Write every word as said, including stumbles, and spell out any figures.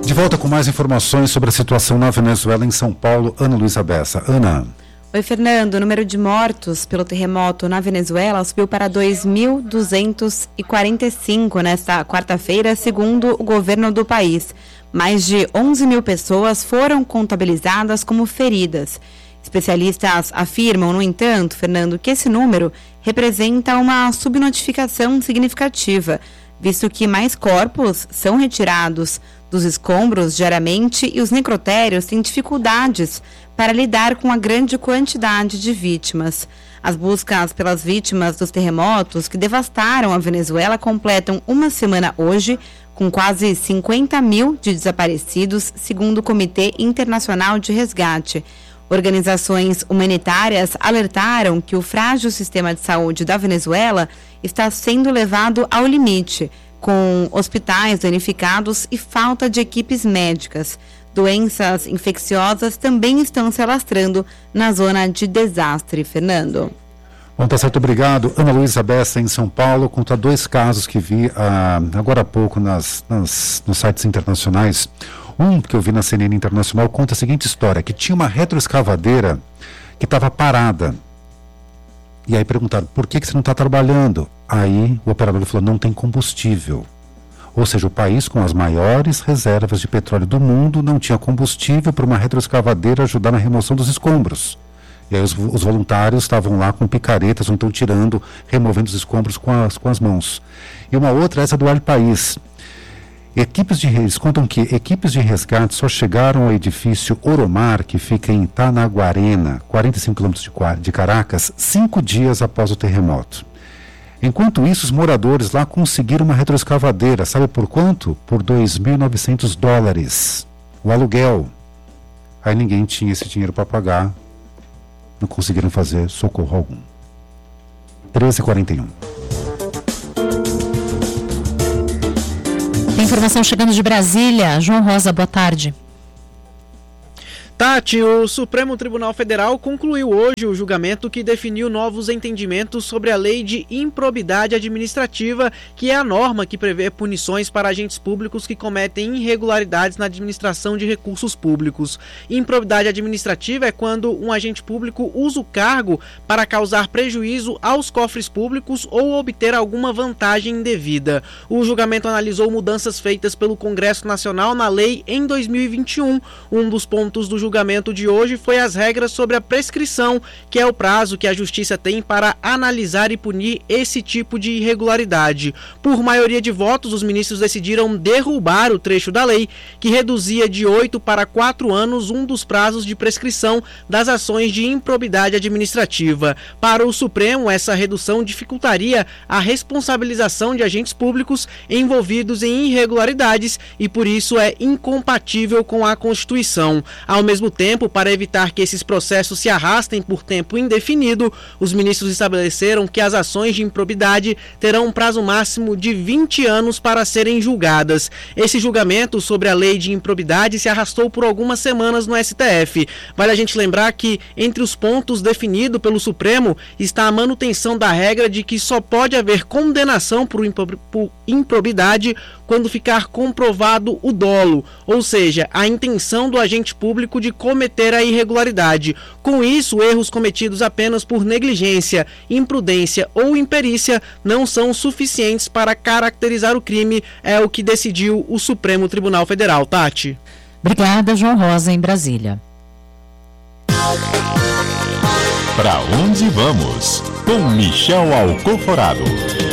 De volta com mais informações sobre a situação na Venezuela, em São Paulo, Ana Luísa Bessa. Ana. Oi, Fernando. O número de mortos pelo terremoto na Venezuela subiu para dois mil duzentos e quarenta e cinco nesta quarta-feira, segundo o governo do país. Mais de onze mil pessoas foram contabilizadas como feridas. Especialistas afirmam, no entanto, Fernando, que esse número representa uma subnotificação significativa, visto que mais corpos são retirados dos escombros diariamente e os necrotérios têm dificuldades para lidar com a grande quantidade de vítimas. As buscas pelas vítimas dos terremotos que devastaram a Venezuela completam uma semana hoje, com quase cinquenta mil de desaparecidos, segundo o Comitê Internacional de Resgate. Organizações humanitárias alertaram que o frágil sistema de saúde da Venezuela está sendo levado ao limite, com hospitais danificados e falta de equipes médicas. Doenças infecciosas também estão se alastrando na zona de desastre, Fernando. Bom, tá certo, obrigado. Ana Luísa Bessa, em São Paulo, conta dois casos que vi ah, agora há pouco nas, nas, nos sites internacionais. Um que eu vi na C N N Internacional conta a seguinte história, que tinha uma retroescavadeira que estava parada. E aí perguntaram, por que, que você não está trabalhando? Aí o operador falou, não tem combustível. Ou seja, o país com as maiores reservas de petróleo do mundo não tinha combustível para uma retroescavadeira ajudar na remoção dos escombros. E aí os, os voluntários estavam lá com picaretas, não estão tirando, removendo os escombros com as, com as mãos. E uma outra, essa do Ar País. Equipes de, eles contam que equipes de resgate só chegaram ao edifício Oromar, que fica em Tanaguarena, quarenta e cinco quilômetros de, de Caracas, cinco dias após o terremoto. Enquanto isso, os moradores lá conseguiram uma retroescavadeira, sabe por quanto? Por dois mil e novecentos dólares, o aluguel. Aí ninguém tinha esse dinheiro para pagar, não conseguiram fazer socorro algum. treze e quarenta e um. Tem informação chegando de Brasília. João Rosa, boa tarde. Tati, o Supremo Tribunal Federal concluiu hoje o julgamento que definiu novos entendimentos sobre a Lei de Improbidade Administrativa, que é a norma que prevê punições para agentes públicos que cometem irregularidades na administração de recursos públicos. Improbidade administrativa é quando um agente público usa o cargo para causar prejuízo aos cofres públicos ou obter alguma vantagem indevida. O julgamento analisou mudanças feitas pelo Congresso Nacional na lei em dois mil e vinte e um. Um dos pontos do julgamento O julgamento de hoje foi as regras sobre a prescrição, que é o prazo que a Justiça tem para analisar e punir esse tipo de irregularidade. Por maioria de votos, os ministros decidiram derrubar o trecho da lei que reduzia de oito para quatro anos um dos prazos de prescrição das ações de improbidade administrativa. Para o Supremo, essa redução dificultaria a responsabilização de agentes públicos envolvidos em irregularidades e, por isso, é incompatível com a Constituição. Ao mesmo tempo, para evitar que esses processos se arrastem por tempo indefinido, os ministros estabeleceram que as ações de improbidade terão um prazo máximo de vinte anos para serem julgadas. Esse julgamento sobre a lei de improbidade se arrastou por algumas semanas no S T F. Vale a gente lembrar que, entre os pontos definidos pelo Supremo, está a manutenção da regra de que só pode haver condenação por improbidade quando ficar comprovado o dolo, ou seja, a intenção do agente público de cometer a irregularidade. Com isso, erros cometidos apenas por negligência, imprudência ou imperícia não são suficientes para caracterizar o crime, é o que decidiu o Supremo Tribunal Federal. Tati. Obrigada, João Rosa, em Brasília. Para onde vamos? Com Michel Alcoforado.